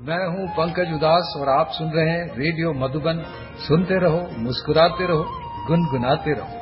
मैं हूं पंकज उदास और आप सुन रहे हैं रेडियो मधुबन। सुनते रहो, मुस्कुराते रहो, गुनगुनाते रहो।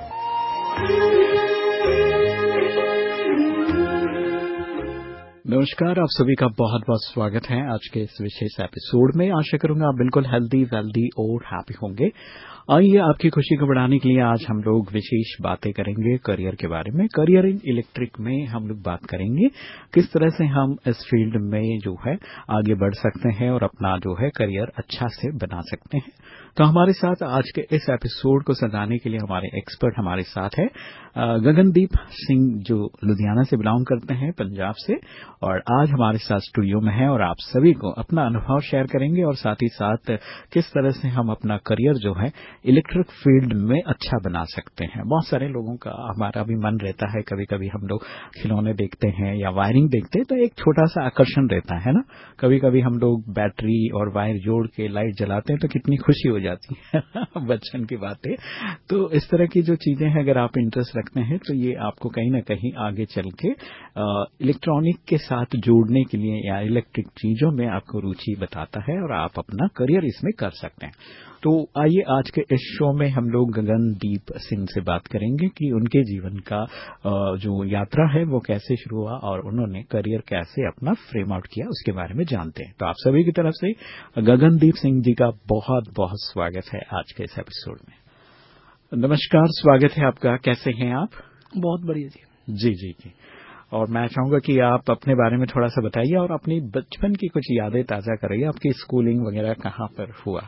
नमस्कार, आप सभी का बहुत बहुत स्वागत है आज के इस विशेष एपिसोड में। आशा करूंगा आप बिल्कुल हेल्दी, वेल्दी और हैप्पी होंगे। आइए, आपकी खुशी को बढ़ाने के लिए आज हम लोग विशेष बातें करेंगे करियर के बारे में। करियर इन इलेक्ट्रिक में हम लोग बात करेंगे किस तरह से हम इस फील्ड में जो है आगे बढ़ सकते हैं और अपना जो है करियर अच्छा से बना सकते हैं। तो हमारे साथ आज के इस एपिसोड को सजाने के लिए हमारे एक्सपर्ट हमारे साथ है गगनदीप सिंह, जो लुधियाना से बिलोंग करते हैं, पंजाब से, और आज हमारे साथ स्टूडियो में है और आप सभी को अपना अनुभव शेयर करेंगे और साथ ही साथ किस तरह से हम अपना करियर जो है इलेक्ट्रिक फील्ड में अच्छा बना सकते हैं। बहुत सारे लोगों का हमारा भी मन रहता है, कभी कभी हम लोग खिलौने देखते हैं या वायरिंग देखते हैं तो एक छोटा सा आकर्षण रहता है ना। कभी कभी हम लोग बैटरी और वायर जोड़ के लाइट जलाते हैं तो कितनी खुशी हो जाती है बचपन की बातें। तो इस तरह की जो चीजें हैं, अगर आप इंटरेस्ट रखते हैं तो ये आपको कहीं ना कहीं आगे चल के इलेक्ट्रॉनिक के साथ जोड़ने के लिए या इलेक्ट्रिक चीजों में आपको रुचि बताता है और आप अपना करियर इसमें कर सकते हैं। तो आइए, आज के इस शो में हम लोग गगनदीप सिंह से बात करेंगे कि उनके जीवन का जो यात्रा है वो कैसे शुरू हुआ और उन्होंने करियर कैसे अपना फ्रेम आउट किया, उसके बारे में जानते हैं। तो आप सभी की तरफ से गगनदीप सिंह जी का बहुत बहुत स्वागत है आज के इस एपिसोड में। नमस्कार, स्वागत है आपका। कैसे हैं आप? बहुत बढ़िया जी। जी जी जी। और मैं चाहूंगा कि आप अपने बारे में थोड़ा सा बताइए और अपनी बचपन की कुछ यादें ताजा करिए। आपकी स्कूलिंग वगैरह कहाँ पर हुआ?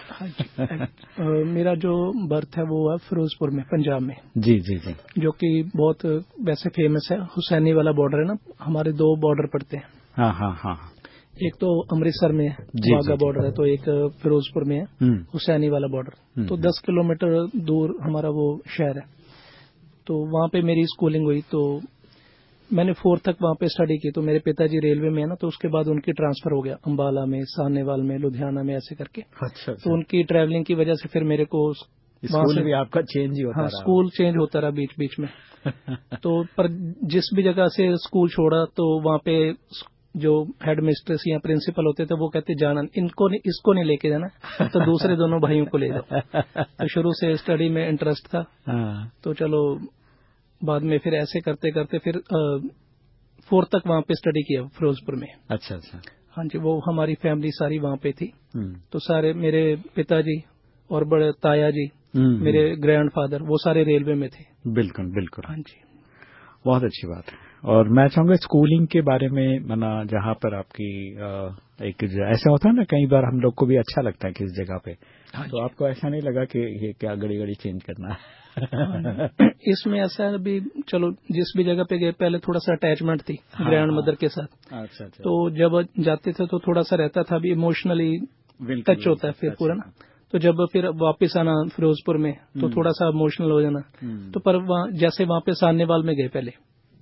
मेरा जो बर्थ है वो है फिरोजपुर में, पंजाब में। जी जी जी। जो कि बहुत वैसे फेमस है। हुसैनी वाला बॉर्डर है ना, हमारे दो बॉर्डर पड़ते हैं। हाँ हाँ हाँ। एक तो अमृतसर में वाघा बॉर्डर है, तो एक फिरोजपुर में है हुसैनी वाला बॉर्डर। तो 10 किलोमीटर दूर हमारा वो शहर है। तो वहाँ पे मेरी स्कूलिंग हुई। तो मैंने 4th तक वहाँ पे स्टडी की। तो मेरे पिताजी रेलवे में है ना, तो उसके बाद उनकी ट्रांसफर हो गया अंबाला में, साहनेवाल में, लुधियाना में, ऐसे करके। अच्छा। तो उनकी ट्रैवलिंग की वजह से फिर मेरे को स्कूल भी आपका चेंज ही होता रहा? स्कूल चेंज होता रहा बीच बीच में। तो पर जिस भी जगह से स्कूल छोड़ा तो वहाँ पे जो हेड मिस्ट्रेस या प्रिंसिपल होते थे वो कहते जाना इसको नहीं लेके जाना, तो दूसरे दोनों भाइयों को ले जाओ। तो शुरू से स्टडी में इंटरेस्ट था। तो चलो, बाद में फिर ऐसे करते करते फिर 4th तक वहाँ पे स्टडी किया फिरोजपुर में। अच्छा अच्छा। हाँ जी, वो हमारी फैमिली सारी वहाँ पे थी। तो सारे मेरे पिताजी और बड़े ताया जी, मेरे ग्रैंडफादर, वो सारे रेलवे में थे। बिल्कुल बिल्कुल। हाँ जी, बहुत अच्छी बात है। और मैं चाहूंगा स्कूलिंग के बारे में, मना जहाँ पर आपकी एक ऐसा होता है ना, कई बार हम लोग को भी अच्छा लगता है किस जगह पे। हाँ, तो आपको ऐसा नहीं लगा कि ये क्या घड़ी घड़ी चेंज करना है? इसमें ऐसा है भी, चलो जिस भी जगह पे गए पहले थोड़ा सा अटैचमेंट थी ग्रैंड मदर के साथ। अच्छा। तो जब जाते थे तो थोड़ा सा रहता था, भी इमोशनली टच होता है फिर पूरा ना। तो जब फिर वापस आना फिरोजपुर में तो थोड़ा सा इमोशनल हो जाना। तो पर जैसे वहाँ पे साहनेवाल में गए पहले,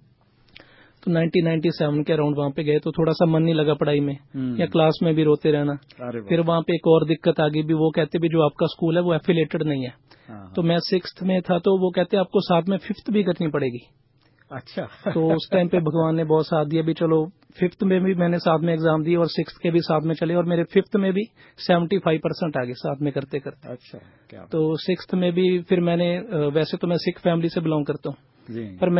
तो 1997 के अराउंड वहाँ पे गए तो थोड़ा सा मन नहीं लगा पढ़ाई में, या क्लास में भी रोते रहना। फिर वहाँ पे एक और दिक्कत आ गई भी, वो कहते भी जो आपका स्कूल है वो एफिलेटेड नहीं है। तो मैं 6th में था तो वो कहते आपको साथ में 5th भी करनी पड़ेगी। अच्छा। तो उस टाइम पे भगवान ने बहुत साथ दिया भी, चलो 5th में भी मैंने साथ में एग्जाम दी और 6th के भी साथ में चले, और मेरे 5th में भी 75% आ गए साथ में करते करते। अच्छा, क्या? तो 6th में भी फिर मैंने, वैसे तो मैं सिख फैमिली से बिलोंग करता हूँ, पर